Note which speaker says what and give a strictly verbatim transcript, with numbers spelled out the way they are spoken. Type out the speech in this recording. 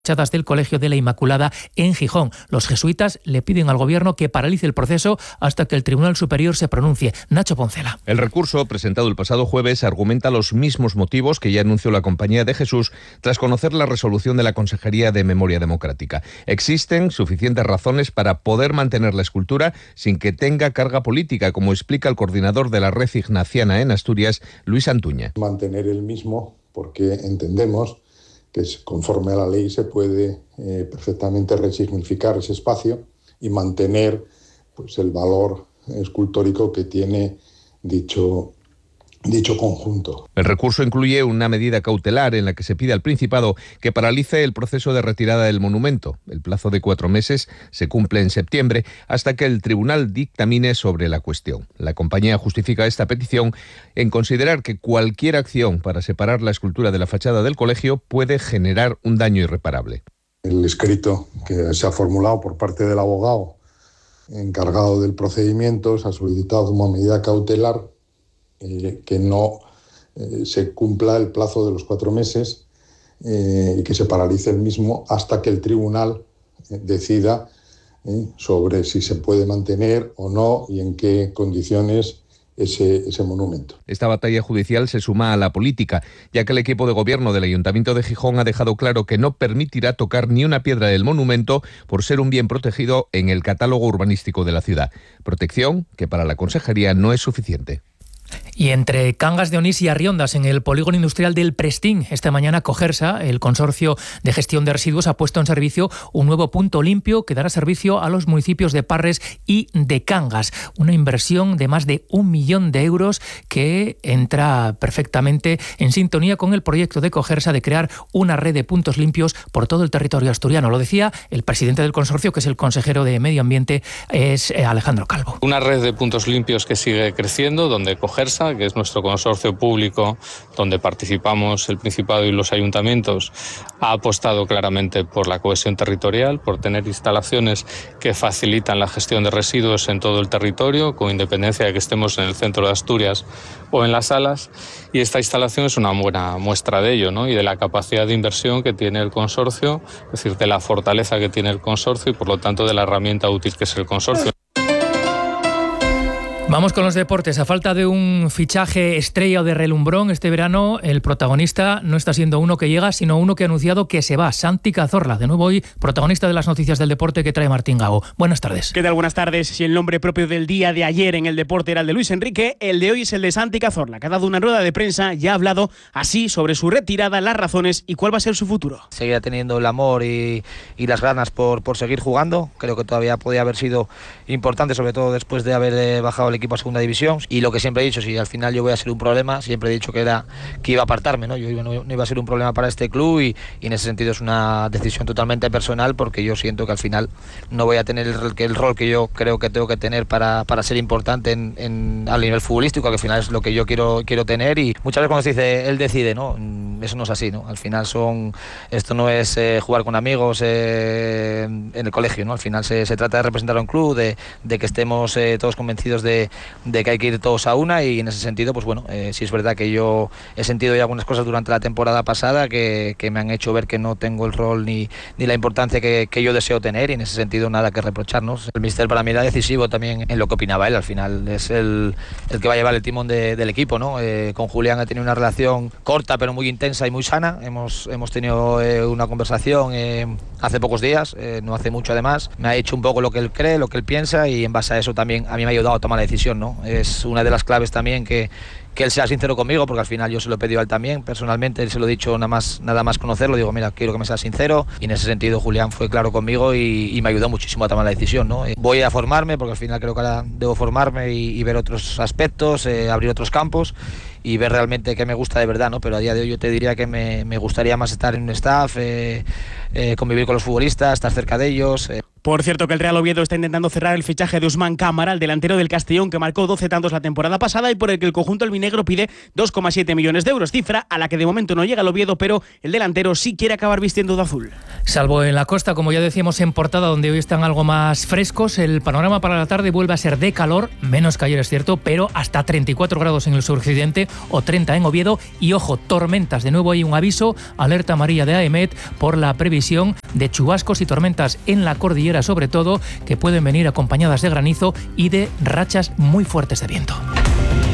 Speaker 1: fachadas del Colegio de la Inmaculada en Gijón. Los jesuitas le piden al Gobierno que paralice el proceso hasta que el Tribunal Superior se pronuncie. Nacho Poncela.
Speaker 2: El recurso, presentado el pasado jueves, argumenta los mismos motivos que ya anunció la Compañía de Jesús tras conocer la resolución de la Consejería de Memoria Democrática. Existen suficientes razones para poder mantener la escultura sin que tenga carga política, como explica el coordinador de la Red Ignaciana en Asturias, Luis Antuña.
Speaker 3: Mantener el mismo porque entendemos que conforme a la ley se puede eh, perfectamente resignificar ese espacio y mantener pues, el valor escultórico que tiene dicho, dicho conjunto.
Speaker 2: El recurso incluye una medida cautelar en la que se pide al Principado que paralice el proceso de retirada del monumento. El plazo de cuatro meses se cumple en septiembre hasta que el tribunal dictamine sobre la cuestión. La compañía justifica esta petición en considerar que cualquier acción para separar la escultura de la fachada del colegio puede generar un daño irreparable.
Speaker 3: El escrito que se ha formulado por parte del abogado encargado del procedimiento se ha solicitado como medida cautelar eh, que no eh, se cumpla el plazo de los cuatro meses eh, y que se paralice el mismo hasta que el tribunal eh, decida eh, sobre si se puede mantener o no y en qué condiciones Ese, ese monumento.
Speaker 2: Esta batalla judicial se suma a la política, ya que el equipo de gobierno del Ayuntamiento de Gijón ha dejado claro que no permitirá tocar ni una piedra del monumento por ser un bien protegido en el catálogo urbanístico de la ciudad. Protección que para la Consejería no es suficiente.
Speaker 1: Y entre Cangas de Onís y Arriondas, en el polígono industrial del Prestín, esta mañana Cogersa, el consorcio de gestión de residuos, ha puesto en servicio un nuevo punto limpio que dará servicio a los municipios de Parres y de Cangas. Una inversión de más de un millón de euros que entra perfectamente en sintonía con el proyecto de Cogersa de crear una red de puntos limpios por todo el territorio asturiano. Lo decía el presidente del consorcio, que es el consejero de Medio Ambiente, es Alejandro Calvo.
Speaker 4: Una red de puntos limpios que sigue creciendo, donde Cogersa, que es nuestro consorcio público, donde participamos el Principado y los ayuntamientos, ha apostado claramente por la cohesión territorial, por tener instalaciones que facilitan la gestión de residuos en todo el territorio, con independencia de que estemos en el centro de Asturias o en las Salas, y esta instalación es una buena muestra de ello, ¿no? Y de la capacidad de inversión que tiene el consorcio, es decir, de la fortaleza que tiene el consorcio y por lo tanto de la herramienta útil que es el consorcio.
Speaker 1: Vamos con los deportes. A falta de un fichaje estrella o de relumbrón este verano, el protagonista no está siendo uno que llega, sino uno que ha anunciado que se va. Santi Cazorla, de nuevo hoy, protagonista de las noticias del deporte que trae Martín Gago. Buenas tardes.
Speaker 5: ¿Qué tal? Buenas tardes. Si el nombre propio del día de ayer en el deporte era el de Luis Enrique, el de hoy es el de Santi Cazorla, que ha dado una rueda de prensa y ha hablado así sobre su retirada, las razones y cuál va a ser su futuro.
Speaker 6: Seguirá teniendo el amor y, y las ganas por, por seguir jugando. Creo que todavía podía haber sido importante, sobre todo después de haber bajado el equipo a segunda división. Y lo que siempre he dicho, si al final yo voy a ser un problema, siempre he dicho que era que iba a apartarme, ¿no? Yo no, no iba a ser un problema para este club y, y en ese sentido es una decisión totalmente personal, porque yo siento que al final no voy a tener el, el rol que yo creo que tengo que tener para, para ser importante en, en, a nivel futbolístico, que al final es lo que yo quiero, quiero tener. Y muchas veces cuando se dice él decide, ¿no? Eso no es así, ¿no? Al final son esto no es eh, jugar con amigos eh, en el colegio, ¿no? Al final se, se trata de representar a un club, de, de que estemos eh, todos convencidos de, de que hay que ir todos a una, y en ese sentido, pues bueno, eh, sí es verdad que yo he sentido ya algunas cosas durante la temporada pasada que, que me han hecho ver que no tengo el rol ni, ni la importancia que, que yo deseo tener, y en ese sentido nada que reprocharnos. El míster para mí era decisivo también en lo que opinaba él, al final es el, el que va a llevar el timón de, del equipo, ¿no? Eh, con Julián he tenido una relación corta pero muy intensa y muy sana, hemos, hemos tenido eh, una conversación eh, hace pocos días, eh, no hace mucho además, me ha dicho un poco lo que él cree, lo que él piensa, y en base a eso también a mí me ha ayudado a tomar la decisión, ¿no? Es una de las claves también que, que él sea sincero conmigo, porque al final yo se lo he pedido a él también, personalmente, él se lo he dicho nada más, nada más conocerlo, digo, mira, quiero que me seas sincero, y en ese sentido Julián fue claro conmigo y, y me ayudó muchísimo a tomar la decisión, ¿no? Voy a formarme, porque al final creo que ahora debo formarme y, y ver otros aspectos, eh, abrir otros campos y ver realmente qué me gusta de verdad, ¿no? Pero a día de hoy yo te diría que me, me gustaría más estar en un staff, eh, eh, convivir con los futbolistas, estar cerca de ellos. Eh.
Speaker 5: Por cierto, que el Real Oviedo está intentando cerrar el fichaje de Usman Cámara, el delantero del Castellón, que marcó doce tantos la temporada pasada y por el que el conjunto albinegro pide dos coma siete millones de euros, cifra a la que de momento no llega el Oviedo, pero el delantero sí quiere acabar vistiendo de azul.
Speaker 1: Salvo en la costa, como ya decíamos, en Portada, donde hoy están algo más frescos, el panorama para la tarde vuelve a ser de calor, menos que ayer es cierto, pero hasta treinta y cuatro grados en el suroccidente o treinta en Oviedo. Y ojo, tormentas, de nuevo hay un aviso, alerta amarilla de AEMET por la previsión de chubascos y tormentas en la cordillera sobre todo, que pueden venir acompañadas de granizo y de rachas muy fuertes de viento.